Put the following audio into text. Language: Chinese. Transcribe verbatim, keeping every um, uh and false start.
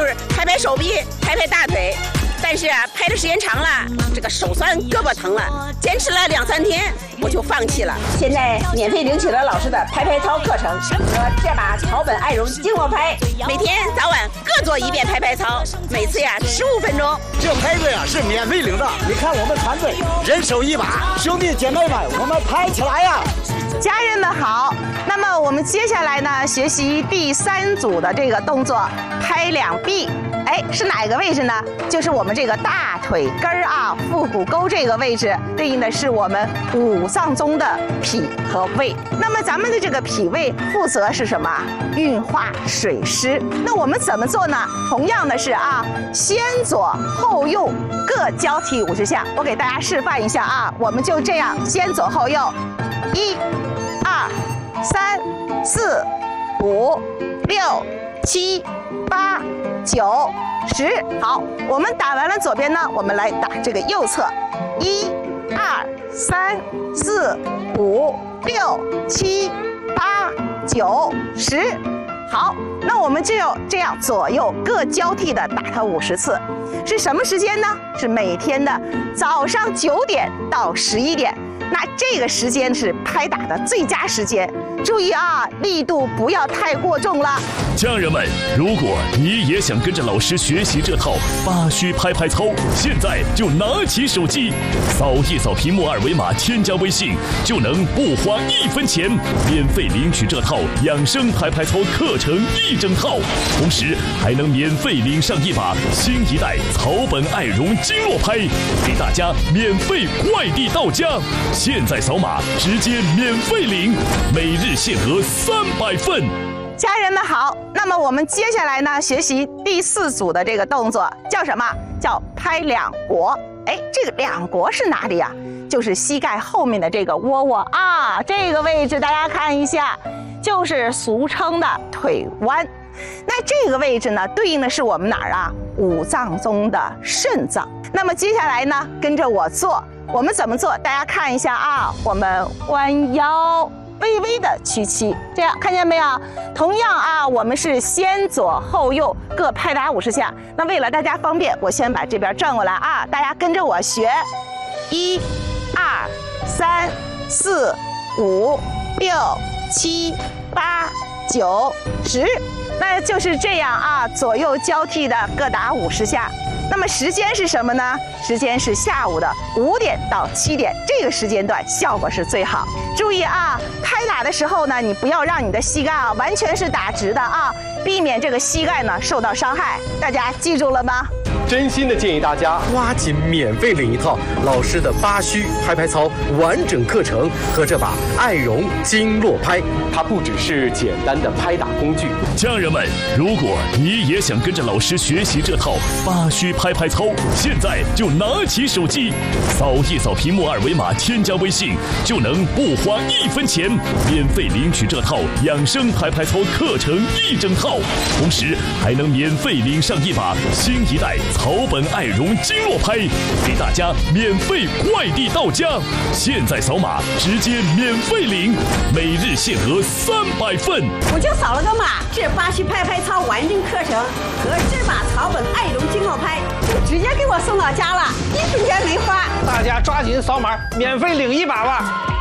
就是拍拍手臂，拍拍大腿。但是啊，拍的时间长了，这个手酸胳膊疼了，坚持了两三天，我就放弃了。现在免费领取了老师的拍拍操课程和这把草本爱绒经络拍，每天早晚各做一遍拍拍操，每次呀十五分钟。 这拍子呀是免费领的，你看我们团队人手一把，兄弟姐妹们，我们拍起来呀！ 家人们好，那么我们接下来呢，学习第三组的这个动作，拍两臂。哎，是哪个位置呢？就是我们这个大腿根儿啊，腹股沟这个位置，对应的是我们五脏中的脾和胃。那么咱们的这个脾胃负责是什么？运化水湿。那我们怎么做呢？同样的是啊，先左后右各交替五十下。我给大家示范一下啊，我们就这样，先左后右，一、二、三、四、五、六、七、八。九十，好，我们打完了左边呢，我们来打这个右侧，一、二、三、四、五、六、七、八、九、十，好，那我们就这样左右各交替的打它五十次，是什么时间呢？是每天的早上九点到十一点，那这个时间是拍打的最佳时间。注意啊，力度不要太过重了。 家人们，如果你也想跟着老师学习这套八虚拍拍操，现在就拿起手机，扫一扫屏幕二维码，添加微信，就能不花一分钱，免费领取这套养生拍拍操课程一整套，同时还能免费领上一把新一代草本爱绒经络拍，给大家免费快递到家。现在扫码直接免费领，每日限额三百份。 家人们好，那么我们接下来呢，学习第四组的这个动作叫什么？叫拍两国。哎，这个两国是哪里啊？就是膝盖后面的这个窝窝啊，这个位置大家看一下，就是俗称的腿弯。那这个位置呢，对应的是我们哪儿啊？五脏中的肾脏。那么接下来呢，跟着我做，我们怎么做？大家看一下啊，我们弯腰。微微的屈膝，这样看见没有？同样啊，我们是先左后右各拍打五十下。那为了大家方便，我先把这边转过来啊，大家跟着我学，一、二、三、四、五、六、七、八、九、十，那就是这样啊，左右交替的各打五十下。那么时间是什么呢？时间是下午的五点到七点，这个时间段效果是最好。注意啊，拍打的时候呢，你不要让你的膝盖啊完全是打直的啊，避免这个膝盖呢受到伤害。大家记住了吗？ 真心的建议大家抓紧免费领一套老师的八虚拍拍操完整课程和这把爱绒经络拍，它不只是简单的拍打工具。 家人们，如果你也想跟着老师学习这套八虚拍拍操，现在就拿起手机，扫一扫屏幕二维码，添加微信，就能不花一分钱，免费领取这套养生拍拍操课程一整套，同时还能免费领上一把新一代草本爱绒经络拍，给大家免费快递到家。现在扫码直接免费领，每日限额三百份。 我就扫了个码，这八虚拍拍操完整课程和这把草本爱绒经络拍就直接给我送到家了，一分钱没花。 大家抓紧扫码，免费领一把吧。